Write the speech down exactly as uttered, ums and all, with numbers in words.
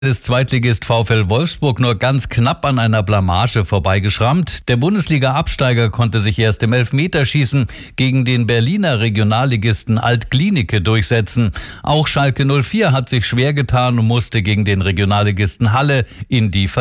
Des Zweitligist VfL Wolfsburg nur ganz knapp an einer Blamage vorbeigeschrammt. Der Bundesliga-Absteiger konnte sich erst im Elfmeterschießen gegen den Berliner Regionalligisten Alt-Glienicke durchsetzen. Auch Schalke null vier hat sich schwer getan und musste gegen den Regionalligisten Halle in die